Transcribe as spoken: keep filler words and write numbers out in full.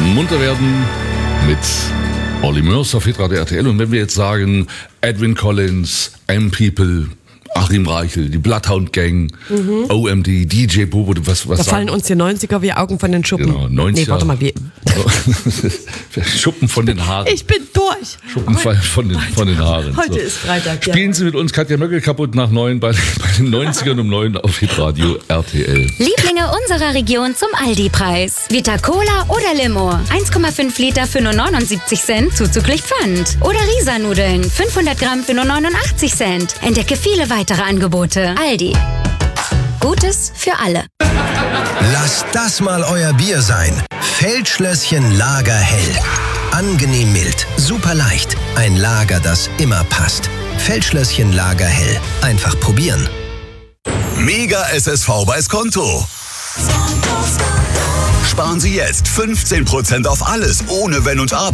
munter werden mit Olli Mörs auf Hitradio R T L. Und wenn wir jetzt sagen, Edwin Collins, M-People, Achim Reichel, die Bloodhound Gang, mhm. O M D, D J Bobo, was, was Da sagen? fallen uns die neunziger wie Augen von den Schuppen. Genau, neunziger. Nee, warte mal, wie? Schuppen von den Haaren. Ich bin durch. Schuppen heute, von den, von den Haaren. Heute so. ist Freitag, ja. Spielen Sie mit uns Katja Möckel kaputt nach neun bei, bei den neunzigern um neun auf Hitradio R T L. Lieblinge unserer Region zum Aldi-Preis. Vita Cola oder Limo. eins Komma fünf Liter für nur neunundsiebzig Cent, zuzüglich Pfand. Oder Risa-Nudeln, fünfhundert Gramm für nur neunundachtzig Cent. Entdecke viele weitere Angebote. Aldi. Gutes für alle. Lasst das mal euer Bier sein. Feldschlösschen Lager hell. Angenehm mild, super leicht. Ein Lager, das immer passt. Feldschlösschen Lager hell. Einfach probieren. Mega S S V bei Skonto. Sparen Sie jetzt fünfzehn Prozent auf alles, ohne Wenn und Aber.